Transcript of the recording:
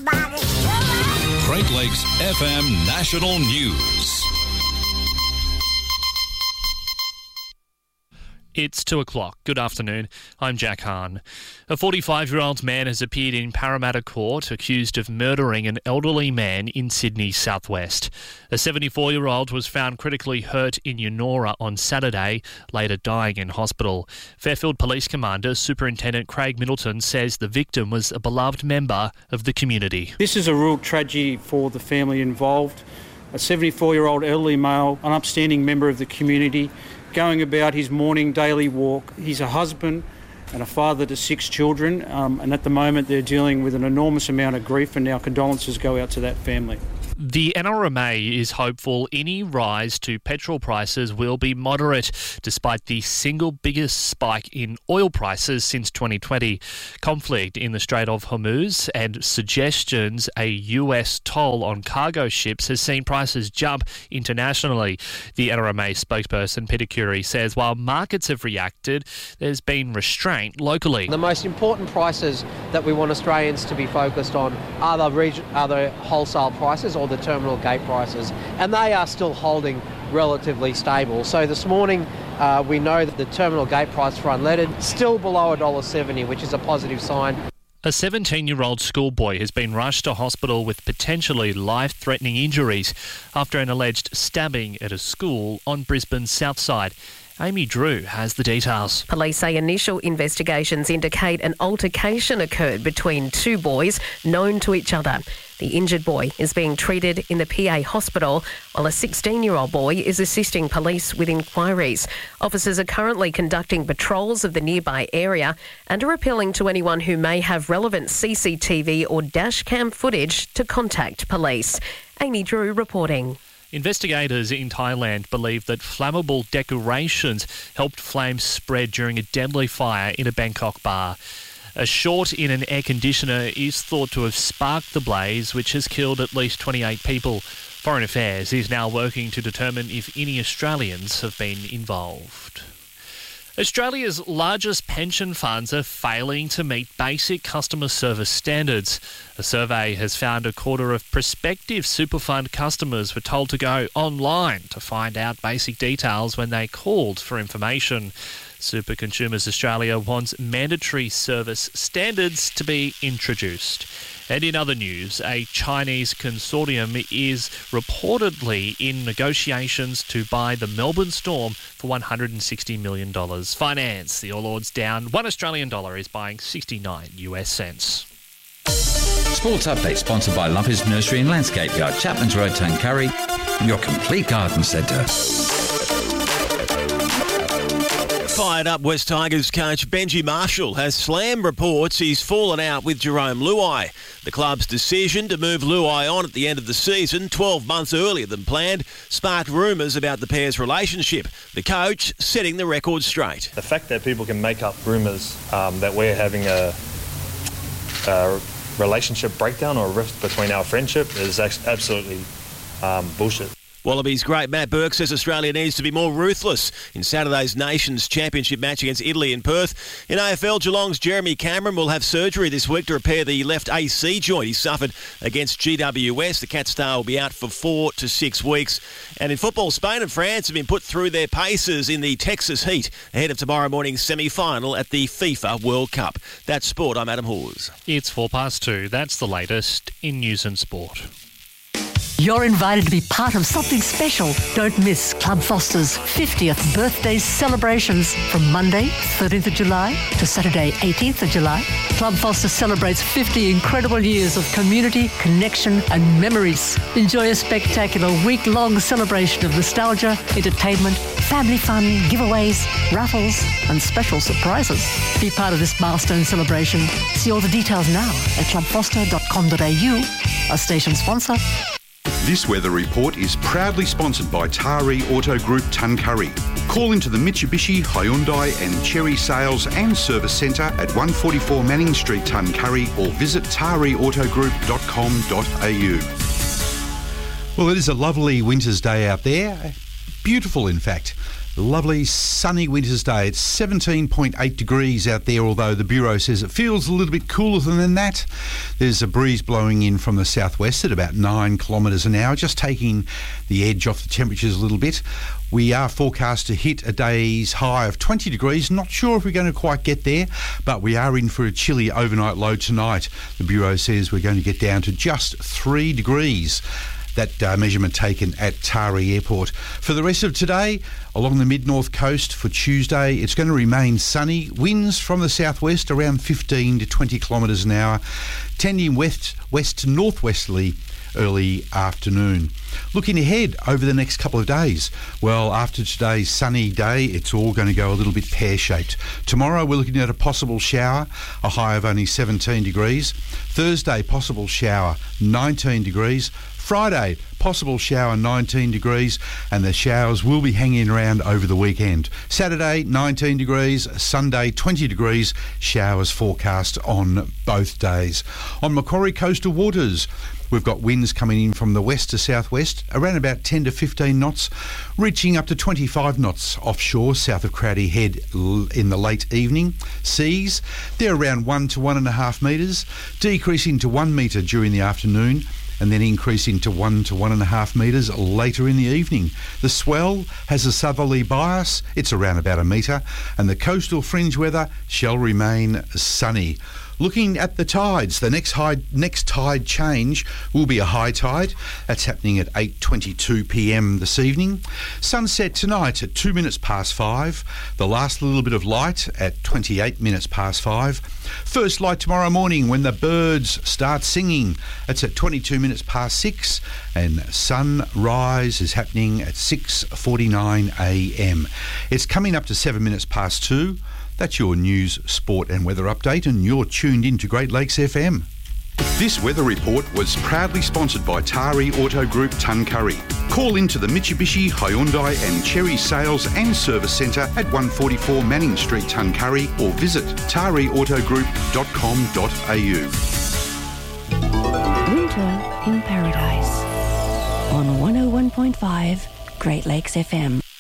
Great Lakes FM National News. It's 2:00. Good afternoon. I'm Jack Hahn. A 45-year-old man has appeared in Parramatta Court accused of murdering an elderly man in Sydney's southwest. A 74-year-old was found critically hurt in Yennora on Saturday, later dying in hospital. Fairfield Police Commander Superintendent Craig Middleton says the victim was a beloved member of the community. This is a real tragedy for the family involved. A 74-year-old elderly male, an upstanding member of the community, going about his morning daily walk. He's a husband and a father to 6 children, and at the moment they're dealing with an enormous amount of grief, and our condolences go out to that family. The NRMA is hopeful any rise to petrol prices will be moderate, despite the single biggest spike in oil prices since 2020. Conflict in the Strait of Hormuz and suggestions a US toll on cargo ships has seen prices jump internationally. The NRMA spokesperson Peter Curie says while markets have reacted, there's been restraint locally. The most important prices that we want Australians to be focused on are the wholesale prices or the terminal gate prices, and they are still holding relatively stable. So this morning we know that the terminal gate price for unleaded still below $1.70, which is a positive sign. A 17-year-old schoolboy has been rushed to hospital with potentially life-threatening injuries after an alleged stabbing at a school on Brisbane's south side. Amy Drew has the details. Police say initial investigations indicate an altercation occurred between 2 boys known to each other. The injured boy is being treated in the PA hospital, while a 16-year-old boy is assisting police with inquiries. Officers are currently conducting patrols of the nearby area and are appealing to anyone who may have relevant CCTV or dashcam footage to contact police. Amy Drew reporting. Investigators in Thailand believe that flammable decorations helped flames spread during a deadly fire in a Bangkok bar. A short in an air conditioner is thought to have sparked the blaze, which has killed at least 28 people. Foreign Affairs is now working to determine if any Australians have been involved. Australia's largest pension funds are failing to meet basic customer service standards. A survey has found a quarter of prospective super fund customers were told to go online to find out basic details when they called for information. Super Consumers Australia wants mandatory service standards to be introduced. And in other news, a Chinese consortium is reportedly in negotiations to buy the Melbourne Storm for $160 million. Finance, the All Ords down. $1 Australian is buying 69 US cents. Sports Update sponsored by Lumpy's Nursery and Landscape Yard, Chapman's Road, Tuncurry, your complete garden centre. Fired up West Tigers coach Benji Marshall has slammed reports he's fallen out with Jerome Luai. The club's decision to move Luai on at the end of the season, 12 months earlier than planned, sparked rumours about the pair's relationship. The coach setting the record straight. The fact that people can make up rumours that we're having a relationship breakdown or a rift between our friendship is absolutely bullshit. Wallabies great Matt Burke says Australia needs to be more ruthless in Saturday's Nations Championship match against Italy in Perth. In AFL, Geelong's Jeremy Cameron will have surgery this week to repair the left AC joint he suffered against GWS. The Cat Star will be out for 4 to 6 weeks. And in football, Spain and France have been put through their paces in the Texas heat ahead of tomorrow morning's semi-final at the FIFA World Cup. That's sport. I'm Adam Hawes. It's 2:04. That's the latest in news and sport. You're invited to be part of something special. Don't miss Club Foster's 50th birthday celebrations from Monday, 13th of July to Saturday, 18th of July. Club Foster celebrates 50 incredible years of community, connection and memories. Enjoy a spectacular week-long celebration of nostalgia, entertainment, family fun, giveaways, raffles and special surprises. Be part of this milestone celebration. See all the details now at clubfoster.com.au, a station sponsor. This weather report is proudly sponsored by Taree Auto Group Tuncurry. Call into the Mitsubishi, Hyundai and Chery Sales and Service Centre at 144 Manning Street, Tuncurry, or visit tareautogroup.com.au. Well, it is a lovely winter's day out there. Beautiful, in fact. Lovely sunny winter's day. It's 17.8 degrees out there, although the Bureau says it feels a little bit cooler than that. There's a breeze blowing in from the southwest at about 9 kilometres an hour, just taking the edge off the temperatures a little bit. We are forecast to hit a day's high of 20 degrees. Not sure if we're going to quite get there, but we are in for a chilly overnight low tonight. The Bureau says we're going to get down to just 3 degrees. That measurement taken at Taree Airport. For the rest of today, along the mid-north coast for Tuesday, it's going to remain sunny. Winds from the southwest around 15 to 20 kilometres an hour, tending west to northwesterly early afternoon. Looking ahead over the next couple of days, well, after today's sunny day, it's all going to go a little bit pear-shaped. Tomorrow we're looking at a possible shower, a high of only 17 degrees. Thursday, possible shower, 19 degrees. Friday, possible shower, 19 degrees, and the showers will be hanging around over the weekend. Saturday, 19 degrees, Sunday, 20 degrees, showers forecast on both days. On Macquarie coastal waters, we've got winds coming in from the west to southwest, around about 10 to 15 knots, reaching up to 25 knots offshore, south of Crowdy Head in the late evening. Seas, they're around 1 to 1.5 metres, decreasing to 1 metre during the afternoon, and then increasing to 1 to 1.5 metres later in the evening. The swell has a southerly bias, it's around about a metre, and the coastal fringe weather shall remain sunny. Looking at the tides, the next tide change will be a high tide. That's happening at 8:22 p.m. this evening. Sunset tonight at 2 minutes past 5. The last little bit of light at 28 minutes past 5. First light tomorrow morning when the birds start singing. That's at 22 minutes past 6. And sunrise is happening at 6:49 a.m. It's coming up to 7 minutes past 2. That's your news, sport and weather update, and you're tuned in to Great Lakes FM. This weather report was proudly sponsored by Taree Auto Group Tuncurry. Call into the Mitsubishi, Hyundai and Cherry Sales and Service Centre at 144 Manning Street, Tuncurry, or visit tareeautogroup.com.au. Winter in Paradise on 101.5 Great Lakes FM.